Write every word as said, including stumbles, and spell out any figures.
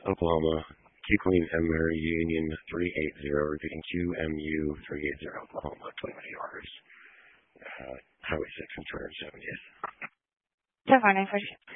Oklahoma. Q Queen Emery Union three eighty, repeating Q M U three eighty, Oklahoma, twenty yards. Uh, Highway six and two hundred seventieth. ten four nine four.